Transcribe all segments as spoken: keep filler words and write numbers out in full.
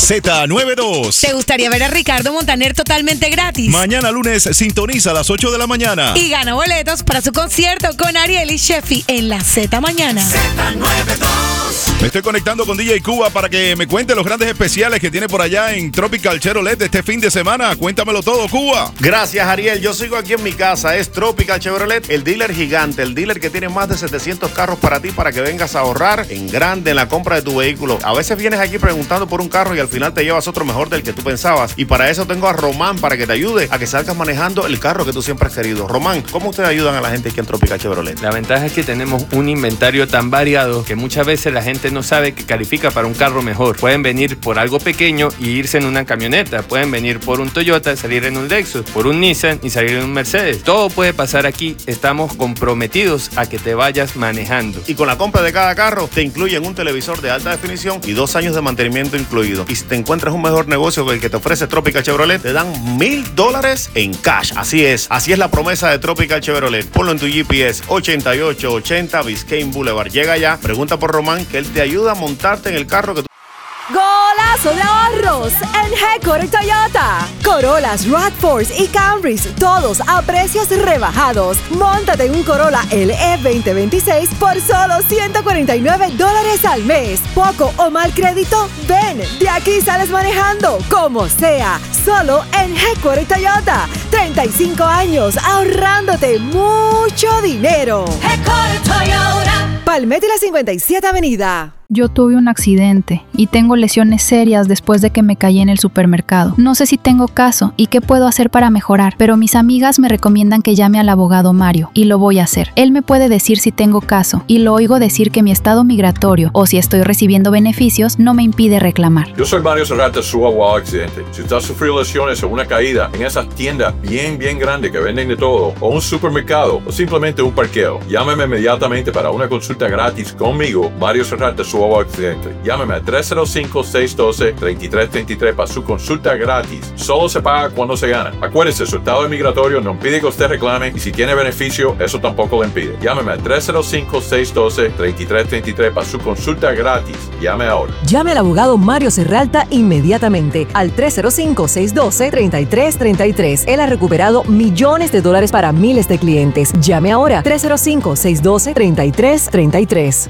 Z noventa y dos. ¿Te gustaría ver a Ricardo Montaner totalmente gratis? Mañana lunes sintoniza a las ocho de la mañana. Y gana boletos para su concierto con Ariel y Sheffi en la Z Mañana. Z noventa y dos. Me estoy conectando con D J Cuba para que me cuente los grandes especiales que tiene por allá en Tropical Chevrolet este fin de semana. Cuéntamelo todo, Cuba. Gracias, Ariel. Yo sigo aquí en mi casa. Es Tropical Chevrolet, el dealer gigante, el dealer que tiene más de setecientos carros para ti, para que vengas a ahorrar en grande en la compra de tu vehículo. A veces vienes aquí preguntando por un carro y al final te llevas otro mejor del que tú pensabas. Y para eso tengo a Román para que te ayude a que salgas manejando el carro que tú siempre has querido. Román, ¿cómo ustedes ayudan a la gente aquí en Tropical Chevrolet? La ventaja es que tenemos un inventario tan variado que muchas veces la gente no sabe que califica para un carro mejor. Pueden venir por algo pequeño y irse en una camioneta. Pueden venir por un Toyota, salir en un Lexus, por un Nissan y salir en un Mercedes. Todo puede pasar aquí. Estamos comprometidos a que te vayas manejando. Y con la compra de cada carro te incluyen un televisor de alta definición y dos años de mantenimiento incluido. Y si te encuentras un mejor negocio que el que te ofrece Tropical Chevrolet, te dan mil dólares en cash. Así es, así es la promesa de Tropical Chevrolet. Ponlo en tu G P S, ochenta y ocho ochenta Biscayne Boulevard. Llega ya, pregunta por Román, que él te ayuda a montarte en el carro que tú... ¡Golazo de ahorros en Headquarter Toyota! Corollas, RAV cuatro y Camrys, todos a precios rebajados. Móntate en un Corolla L E veinte veintiséis por solo ciento cuarenta y nueve dólares al mes. ¿Poco o mal crédito? Ven, de aquí sales manejando, como sea. Solo en Headquarter Toyota. treinta y cinco años ahorrándote mucho dinero. Headquarter Toyota. Palmetto y la cincuenta y siete Avenida. Yo tuve un accidente y tengo lesiones serias después de que me caí en el supermercado. No sé si tengo caso y qué puedo hacer para mejorar, pero mis amigas me recomiendan que llame al abogado Mario y lo voy a hacer. Él me puede decir si tengo caso y lo oigo decir que mi estado migratorio o si estoy recibiendo beneficios no me impide reclamar. Yo soy Mario Serrata, su abogado accidente. Si usted ha sufrido lesiones o una caída en esas tiendas bien, bien grandes que venden de todo, o un supermercado, o simplemente un parqueo, llámeme inmediatamente para una consulta gratis conmigo, Mario Serrata, su abogado accidente. Llámeme al tres cero cinco, seis uno dos, tres tres tres tres para su consulta gratis. Solo se paga cuando se gana. Acuérdese, su estado migratorio no impide que usted reclame y si tiene beneficio, eso tampoco le impide. Llámeme al tres cero cinco, seis uno dos, tres tres tres tres para su consulta gratis. Llame ahora. Llame al abogado Mario Serralta inmediatamente al tres cero cinco, seis uno dos, tres tres tres tres. Él ha recuperado millones de dólares para miles de clientes. Llame ahora tres cero cinco, seis uno dos, tres tres tres tres.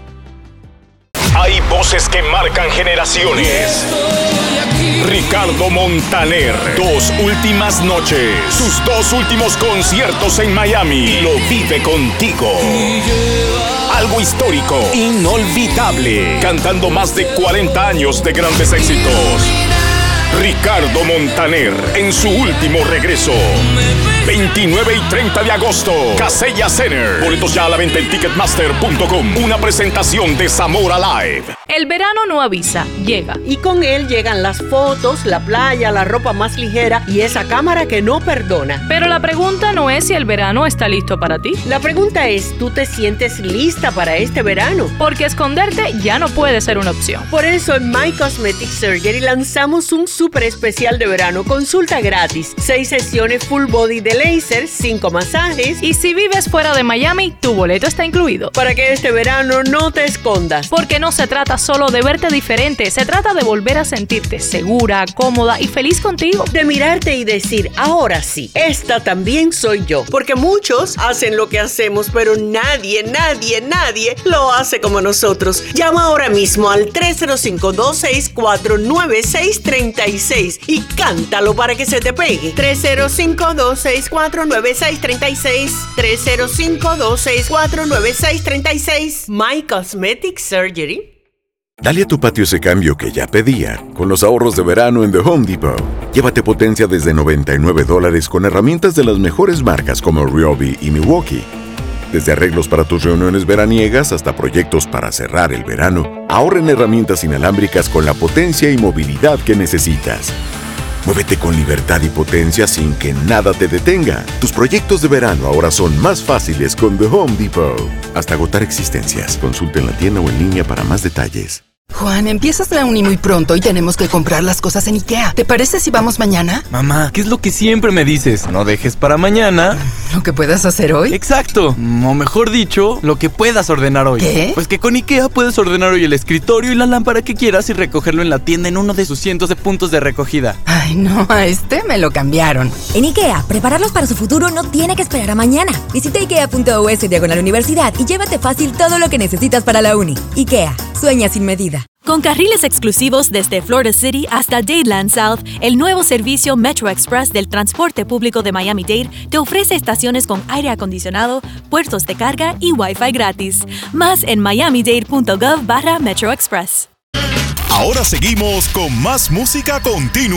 Hay voces que marcan generaciones. Ricardo Montaner, dos últimas noches, sus dos últimos conciertos en Miami. Lo vive contigo. Algo histórico, inolvidable, cantando más de cuarenta años de grandes éxitos. Ricardo Montaner en su último regreso. veintinueve y treinta de agosto, Casella Center. Boletos ya a la venta en ticketmaster punto com. Una presentación de Zamora Live. El verano no avisa, llega. Y con él llegan las fotos, la playa, la ropa más ligera y esa cámara que no perdona. Pero la pregunta no es si el verano está listo para ti. La pregunta es, ¿tú te sientes lista para este verano? Porque esconderte ya no puede ser una opción. Por eso en My Cosmetic Surgery lanzamos un súper especial de verano. Consulta gratis, seis sesiones full body de laser, cinco masajes. Y si vives fuera de Miami, tu boleto está incluido. Para que este verano no te escondas. Porque no se trata solo de verte diferente, se trata de volver a sentirte segura, cómoda y feliz contigo. De mirarte y decir, ahora sí, esta también soy yo. Porque muchos hacen lo que hacemos, pero nadie, nadie, nadie lo hace como nosotros. Llama ahora mismo al tres cero cinco, dos seis cuatro, nueve seis tres seis y cántalo para que se te pegue. tres cero cinco, dos seis cuatro, nueve seis tres seis. tres cero cinco, dos seis cuatro, nueve seis tres seis. My Cosmetic Surgery. Dale a tu patio ese cambio que ya pedía con los ahorros de verano en The Home Depot. Llévate potencia desde noventa y nueve dólares con herramientas de las mejores marcas como Ryobi y Milwaukee. Desde arreglos para tus reuniones veraniegas hasta proyectos para cerrar el verano, ahorra en herramientas inalámbricas con la potencia y movilidad que necesitas. Muévete con libertad y potencia sin que nada te detenga. Tus proyectos de verano ahora son más fáciles con The Home Depot. Hasta agotar existencias. Consulta en la tienda o en línea para más detalles. Juan, empiezas la uni muy pronto y tenemos que comprar las cosas en IKEA. ¿Te parece si vamos mañana? Mamá, ¿qué es lo que siempre me dices? No dejes para mañana ¿Lo que puedas hacer hoy? Exacto, o mejor dicho, lo que puedas ordenar hoy. ¿Qué? Pues que con IKEA puedes ordenar hoy el escritorio y la lámpara que quieras y recogerlo en la tienda en uno de sus cientos de puntos de recogida. Ay, no, a este me lo cambiaron. En IKEA, prepararlos para su futuro no tiene que esperar a mañana. Visita ikea.us diagonal universidad y llévate fácil todo lo que necesitas para la uni. IKEA, sueña sin medida. Con carriles exclusivos desde Florida City hasta Dadeland South, el nuevo servicio Metro Express del transporte público de Miami-Dade te ofrece estaciones con aire acondicionado, puertos de carga y Wi-Fi gratis. Más en miamidade.gov barra Metro Express. Ahora seguimos con más música continua.